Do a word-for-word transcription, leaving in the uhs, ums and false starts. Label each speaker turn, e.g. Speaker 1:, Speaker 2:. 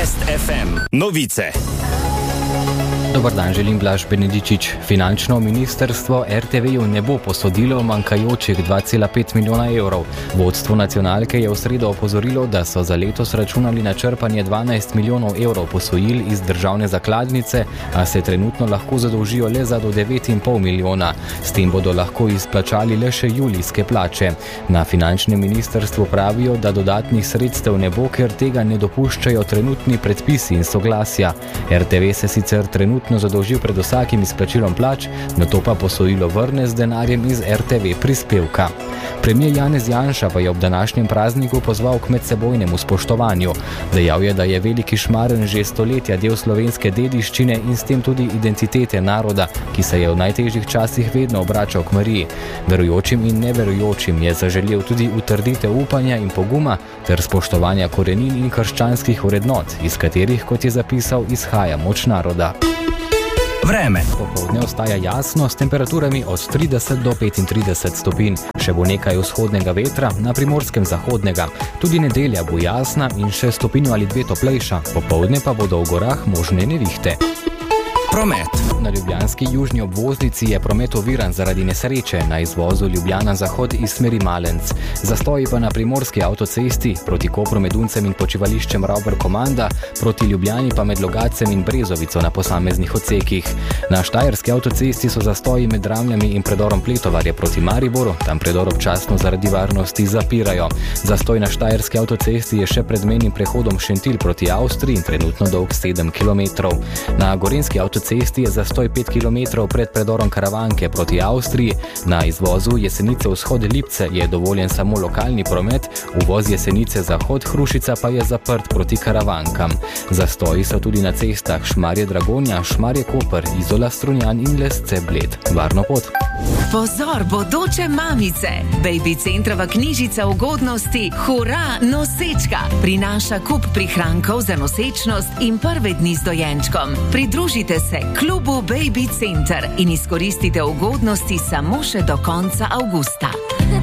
Speaker 1: West ef em. Novice.
Speaker 2: Dobar dan, želim Blaž Benedičič. Finančno ministrstvo er te ve-ju ne bo posodilo manjkajočih dva cela pet milijona evrov. Vodstvo nacionalke je v sredo opozorilo, da so za letos računali na črpanje dvanajst milijonov evrov posojil iz državne zakladnice, a se trenutno lahko zadolžijo le za do devet in pol milijona. S tem bodo lahko izplačali le še julijske plače. Na finančnem ministrstvu pravijo, da dodatnih sredstev ne bo, ker tega ne dopuščajo trenutni predpisi in soglasja. er te ve se sicer trenutno zadolžil pred vsakim izplačilom plač, nato pa posojilo vrne z denarjem iz er te ve prispevka. Premier Janez Janša pa je ob današnjem prazniku pozval k medsebojnemu spoštovanju. Dejal je, da je Veliki Šmarn že stoletja del slovenske dediščine in s tem tudi identitete naroda, ki se je v najtežjih časih vedno obračal k Mariji. Verujočim in neverujočim je zaželel tudi utrditev upanja in poguma ter spoštovanja korenin in krščanskih vrednot, iz katerih, kot je zapisal, izhaja moč naroda.
Speaker 1: Vreme.
Speaker 2: Popoldne ostaja jasno s temperaturami od trideset do petintrideset stopinj. Še bo nekaj vzhodnega vetra, na Primorskem zahodnega. Tudi nedelja bo jasna in še stopinjo ali dve toplejša. Popoldne pa bodo v gorah možne nevihte.
Speaker 1: Promet.
Speaker 2: Na ljubljanski južni obvoznici je promet oviran zaradi nesreče na izvozu Ljubljana-Zahod iz smeri Malenc. Zastoji pa na primorski avtocesti proti Kopru med Uncem in počivališčem Ravber-Komanda, proti Ljubljani pa med Logacem in Brezovico na posameznih odsekih. Na štajerski avtocesti so zastoji med Ravnjami in predorom Pletovarje proti Mariboru, tam predor občasno zaradi varnosti zapirajo. Zastoj na štajerski avtocesti je še pred mejnim prehodom Šentilj proti Avstriji in trenutno dolg sedem kilometrov. Na gorenjski avtocesti cesti je zastoj pet kilometrov pred predorom Karavanke proti Avstriji. Na izvozu Jesenice vzhod-Lipce je dovoljen samo lokalni promet, uvoz Jesenice zahod-Hrušica pa je zaprt proti Karavankam. Zastoji so tudi na cestah Šmarje-Dragonja, Šmarje-Koper, Izola-Strunjan in Lesce-Bled. Varno pot!
Speaker 3: Pozor, bodoče mamice! Baby Centrova knjižica ugodnosti Hura nosečka prinaša kup prihrankov za nosečnost in prve dni z dojenčkom. Pridružite se klubu Baby Center in izkoristite ugodnosti samo še do konca avgusta.